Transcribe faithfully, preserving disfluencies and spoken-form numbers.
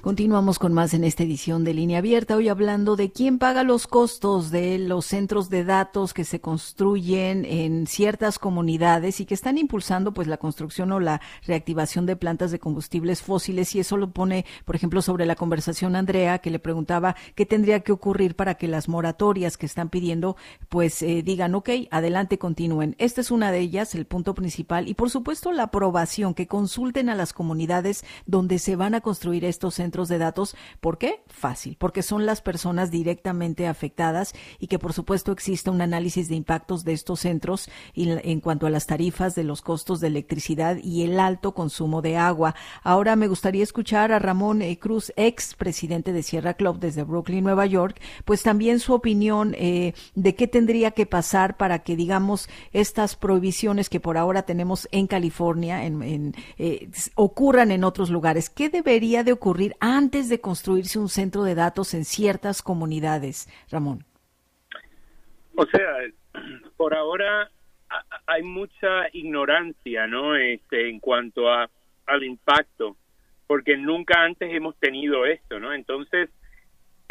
Continuamos con más en esta edición de Línea Abierta, hoy hablando de quién paga los costos de los centros de datos que se construyen en ciertas comunidades y que están impulsando pues la construcción o la reactivación de plantas de combustibles fósiles, y eso lo pone, por ejemplo, sobre la conversación Andrea, que le preguntaba qué tendría que ocurrir para que las moratorias que están pidiendo pues eh, digan, ok, adelante, continúen. Esta es una de ellas, el punto principal, y por supuesto la aprobación, que consulten a las comunidades donde se van a construir estos centros de datos. ¿Por qué? Fácil, porque son las personas directamente afectadas y que por supuesto existe un análisis de impactos de estos centros y en cuanto a las tarifas de los costos de electricidad y el alto consumo de agua. Ahora me gustaría escuchar a Ramón eh, Cruz, ex presidente de Sierra Club desde Brooklyn, Nueva York, pues también su opinión eh, de qué tendría que pasar para que, digamos, estas prohibiciones que por ahora tenemos en California en, en, eh, ocurran en otros lugares. ¿Qué debería de ocurrir antes de construirse un centro de datos en ciertas comunidades, Ramón? O sea, por ahora hay mucha ignorancia, ¿no? Este, en cuanto a al impacto, porque nunca antes hemos tenido esto, ¿no? Entonces,